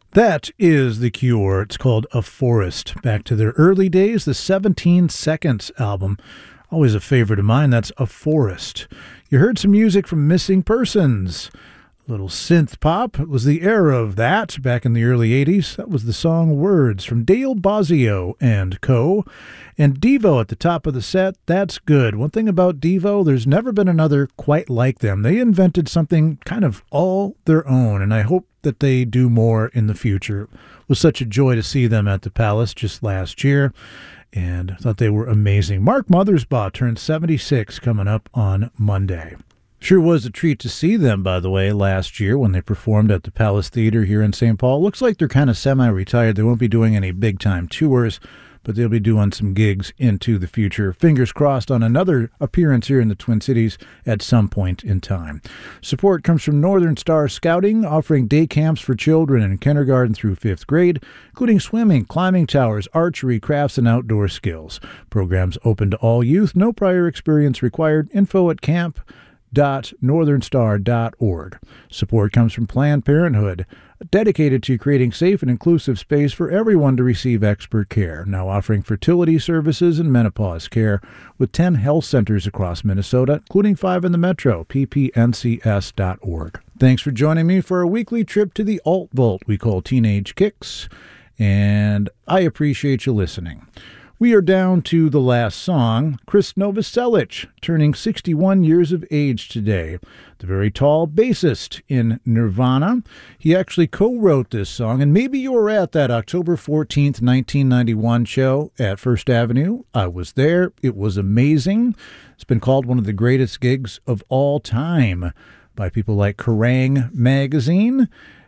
That is The Cure. It's called A Forest. Back to their early days, the 17 Seconds album. Always a favorite of mine. That's A Forest. You heard some music from Missing Persons. A little synth pop. It was the era of that back in the early 80s. That was the song Words from Dale Bozzio and co. And Devo at the top of the set. That's good. One thing about Devo, there's never been another quite like them. They invented something kind of all their own, and I hope that they do more in the future. It was such a joy to see them at the Palace just last year, and I thought they were amazing. Mark Mothersbaugh turned 76 coming up on Monday. Sure was a treat to see them, by the way, last year when they performed at the Palace Theater here in St. Paul. Looks like they're kind of semi-retired. They won't be doing any big-time tours, but they'll be doing some gigs into the future. Fingers crossed on another appearance here in the Twin Cities at some point in time. Support comes from Northern Star Scouting, offering day camps for children in kindergarten through 5th grade, including swimming, climbing towers, archery, crafts, and outdoor skills. Programs open to all youth, no prior experience required. Info at camp.northernstar.org. Support comes from Planned Parenthood, dedicated to creating safe and inclusive space for everyone to receive expert care, now offering fertility services and menopause care with 10 health centers across Minnesota, including 5 in the metro, ppncs.org. Thanks for joining me for a weekly trip to the Alt Vault we call Teenage Kicks, and I appreciate you listening. We are down to the last song, Chris Novoselic, turning 61 years of age today. The very tall bassist in Nirvana. He actually co-wrote this song, and maybe you were at that October 14th, 1991 show at First Avenue. I was there. It was amazing. It's been called one of the greatest gigs of all time by people like Kerrang! Magazine.